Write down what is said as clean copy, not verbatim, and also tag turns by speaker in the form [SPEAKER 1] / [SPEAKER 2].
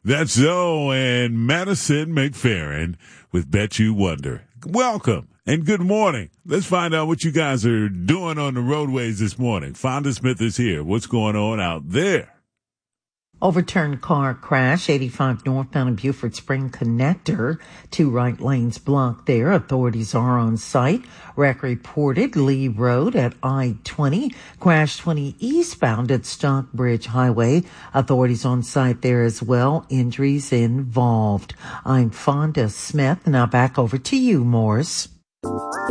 [SPEAKER 1] That's Zoe and Madison McFerrin with Bet You Wonder. Welcome and good morning. Let's find out what you guys are doing on the roadways this morning. Fonda Smith is here. What's going on out there?
[SPEAKER 2] Overturned car crash, 85 northbound in Buford Spring connector. 2 right lanes blocked there. Authorities are on site. Wreck reported Lee Road at I-20. Crash 20 eastbound at Stockbridge Highway. Authorities on site there as well. Injuries involved. I'm Fonda Smith. Now back over to you, Morris.